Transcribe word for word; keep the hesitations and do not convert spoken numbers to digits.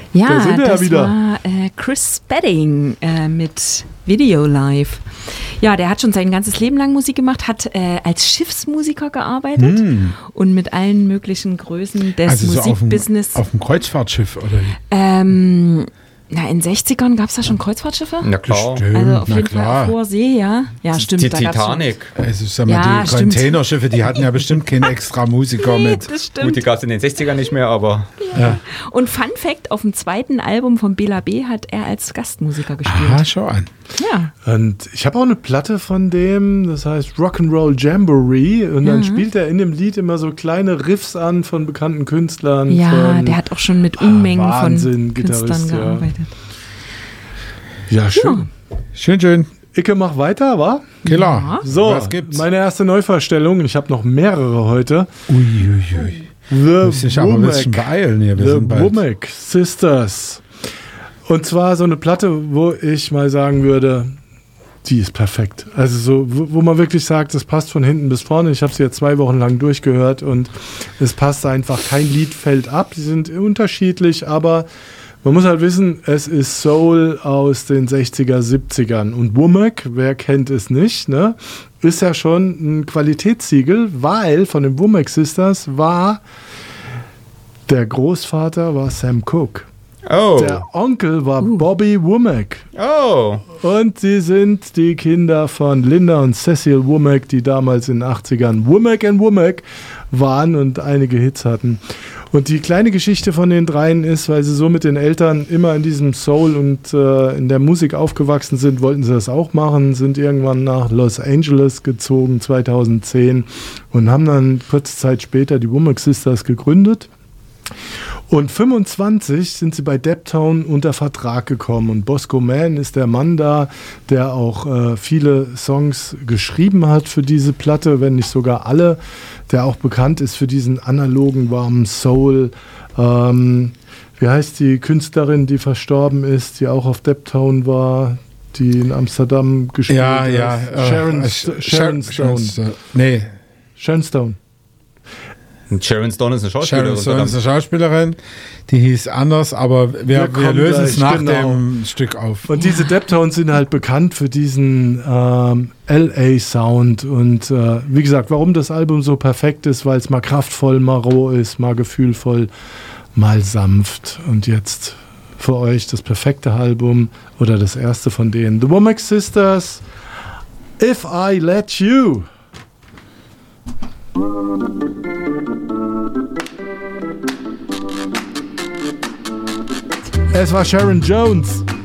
Ja, da sind wir das ja wieder. war äh, Chris Spedding äh, mit Video Live. Ja, der hat schon sein ganzes Leben lang Musik gemacht, hat äh, als Schiffsmusiker gearbeitet Hm. und mit allen möglichen Größen des Also so auf dem, Musikbusiness. auf dem Kreuzfahrtschiff, oder wie? Ähm, na, in den sechzigern gab es da schon Kreuzfahrtschiffe? Na klar. Bestimmt, Also auf na jeden klar. Fall auf hoher See, ja. Ja, stimmt. Die da gab's schon- Titanic. Also sag mal, Ja, die stimmt. Containerschiffe, die hatten ja bestimmt keinen extra Musiker Nee, mit. das Gut, stimmt. die gab es in den sechzigern nicht mehr, aber Ja. Und Fun Fact, auf dem zweiten Album von Bela B. hat er als Gastmusiker gespielt. Aha, schau an. Ja. Und ich habe auch eine Platte von dem, das heißt Rock'n'Roll Jamboree. Und dann Mhm. spielt er in dem Lied immer so kleine Riffs an von bekannten Künstlern. Ja, von, der hat auch schon mit Unmengen Ah, Wahnsinn, von Künstlern Gitarrist, ja. gearbeitet. Ja, schön. Schön, schön. Icke, mach weiter, wa? Killer. So, Was gibt's? meine erste Neuvorstellung. Ich habe noch mehrere heute. Uiuiui. The Muss ich aber ein bisschen Womack. beeilen hier. Wir The sind bald. Womack Sisters. Und zwar so eine Platte, wo ich mal sagen würde, die ist perfekt. Also so, wo, wo man wirklich sagt, es passt von hinten bis vorne. Ich habe sie jetzt zwei Wochen lang durchgehört und es passt einfach. Kein Lied fällt ab. Sie sind unterschiedlich, aber man muss halt wissen, es ist Soul aus den sechziger, siebzigern. Und Womack, wer kennt es nicht, ne, ist ja schon ein Qualitätssiegel, weil von den Womack Sisters war der Großvater war Sam Cooke. oh, Der Onkel war Bobby Womack. oh, Und sie sind die Kinder von Linda und Cecil Womack, die damals in den achtzigern Womack and Womack waren und einige Hits hatten. Und die kleine Geschichte von den dreien ist, weil sie so mit den Eltern immer in diesem Soul und äh, in der Musik aufgewachsen sind, wollten sie das auch machen, sind irgendwann nach Los Angeles gezogen, zweitausendzehn, und haben dann kurze Zeit später die Womack Sisters gegründet. Und fünfundzwanzig sind sie bei Deptone unter Vertrag gekommen. Und Bosco Mann ist der Mann da, der auch äh, viele Songs geschrieben hat für diese Platte, wenn nicht sogar alle, der auch bekannt ist für diesen analogen, warmen Soul. Ähm, wie heißt die Künstlerin, die verstorben ist, die auch auf Deptone war, die in Amsterdam gespielt Ja, hat? ja. äh, Sharon, äh, St- Sh- Sharon Stone. Stone. Nee, Sharon Stone. Und Sharon Stone ist eine Schauspielerin. Sharon Stone ist eine Schauspielerin. Die hieß anders, aber wir, Wir wir, kommen lösen es gleich, nach genau. dem Stück auf. Und diese Deptones sind halt bekannt für diesen ähm, L A-Sound. Und äh, wie gesagt, warum das Album so perfekt ist, weil es mal kraftvoll, mal roh ist, mal gefühlvoll, mal sanft. Und jetzt für euch das perfekte Album oder das erste von denen. The Womack Sisters, If I Let You. Es war Sharon Jones.